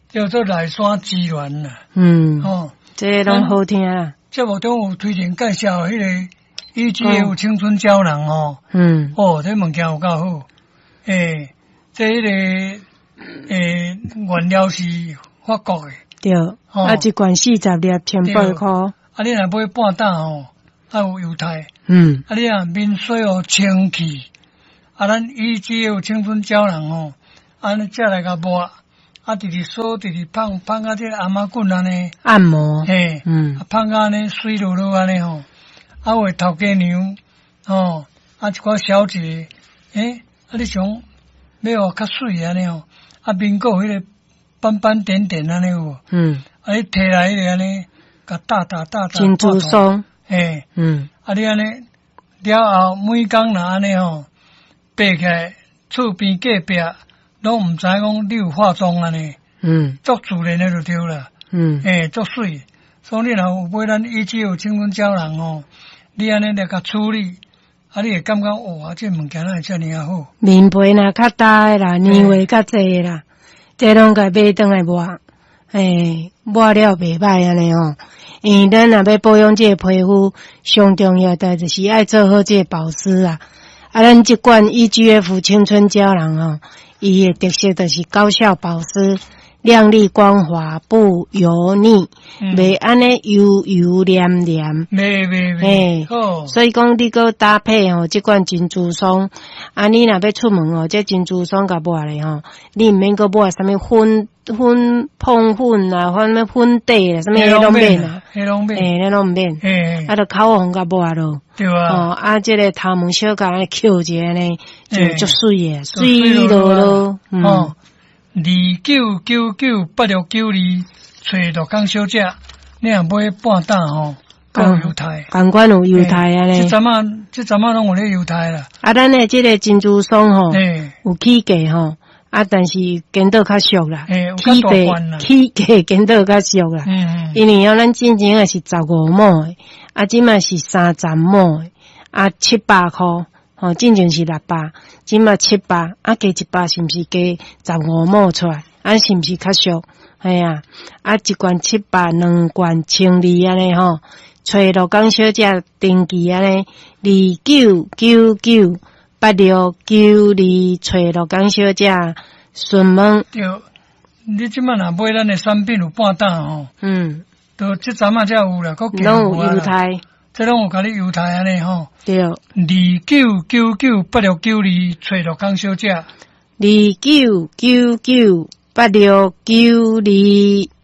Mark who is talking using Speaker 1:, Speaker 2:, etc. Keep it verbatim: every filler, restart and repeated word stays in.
Speaker 1: 叫做内山资源啦。
Speaker 2: 嗯，
Speaker 1: 哦，
Speaker 2: 这拢好听啦。
Speaker 1: 节目中有推荐介绍迄个 E G F 青春胶囊哦。嗯。哦，这物件有够好。诶，这迄个诶原料是法国的。对。哦。啊，
Speaker 2: 一罐四十粒，千八块。
Speaker 1: 啊，你若买半担哦，啊有犹太。
Speaker 2: 嗯。
Speaker 1: 啊，你若面水哦清气，啊，咱 E G F 青春胶囊哦，安尼食来甲抹。啊，直直梳，直直放，放到这阿妈棍安尼
Speaker 2: 按摩，
Speaker 1: 嘿，嗯，啊，放到安尼水落落安尼吼，啊，有头家娘，吼，啊，一寡小姐，诶，啊，你想要哦较水安尼吼，啊，面个迄个斑斑点点安尼有无？嗯，啊，你摕来迄个安尼，甲打打打打，
Speaker 2: 珍珠霜，
Speaker 1: 嘿，嗯，啊，你安尼了后每工若安尼吼，爬起来厝边隔壁。拢毋知讲你有化妆安尼，嗯，足自然的就对啦，嗯，诶，足水，所以你若有买咱E G F青春胶囊哦，你安尼来甲处理，啊，你会感觉哇，这物件哪会遮尔啊好？
Speaker 2: 面皮若较大诶啦，年岁较济啦，这拢甲买转来抹，诶，抹了袂歹安尼哦。因为咱若要保养这个皮肤，上重要的就是爱做好这个保湿啊。啊，咱这罐 E G F 青春胶囊哦。伊的特色就是高效保湿、亮丽光滑、不油腻，袂安尼油油黏黏。
Speaker 1: 袂袂袂，哦。
Speaker 2: 所以讲你搁搭配吼，这款珍珠霜，啊，你若要出门哦，这珍珠霜甲抹咧吼，你毋免搁抹啥物粉粉碰粉啊，或者粉底啊，啥物迄拢免啊，
Speaker 1: 迄拢免，
Speaker 2: 诶，迄拢毋免，诶，啊，著口红甲抹咯。
Speaker 1: 对啊，
Speaker 2: 哦，啊，这个头毛小甲扣一下呢，就足水诶，水落落。
Speaker 1: 哦，二九九九八六九二，找罗江小姐，你若买半担吼，够犹太，
Speaker 2: 感官有犹太啊咧。
Speaker 1: 这阵啊，这阵啊拢有咧犹太啦。
Speaker 2: 啊，咱诶这个珍珠霜吼，有起价吼，啊，但是见到较俗啦，起价起价见到较俗啦。嗯，因为哦，咱之前也是十五毛诶。啊，即卖是三十毛诶，啊七百箍，吼，之前是六百，即卖七百，啊加一百是毋是加十五毛出来？啊是毋是较俗？哎呀，啊一罐七百，两罐千二安尼吼，找罗江小姐登记安尼，二九九九八六九二，找罗江小姐询问。
Speaker 1: 对，你即摆若买咱诶产品有半担吼。嗯。都这阵啊才有啦，佮
Speaker 2: 拢有犹太，
Speaker 1: 这拢有甲你犹太安尼吼。
Speaker 2: 对。
Speaker 1: 二九九九八六九二，找罗江小姐。
Speaker 2: 二九九九八六九二。